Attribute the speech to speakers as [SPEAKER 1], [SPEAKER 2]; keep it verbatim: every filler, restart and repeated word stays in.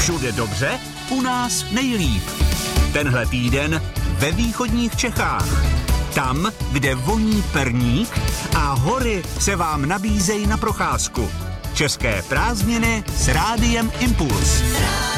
[SPEAKER 1] Všude dobře, u nás nejlíp. Tenhle týden ve východních Čechách. Tam, kde voní perník a hory se vám nabízejí na procházku. České prázdniny s Rádiem Impuls.